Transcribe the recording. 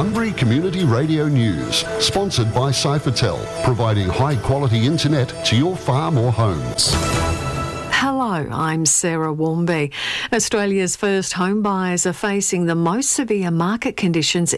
Bunbury Community Radio News, sponsored by Cyphertel, providing high-quality internet to your farm or homes. Hello, I'm Sarah Warmby. Australia's first home buyers are facing the most severe market conditions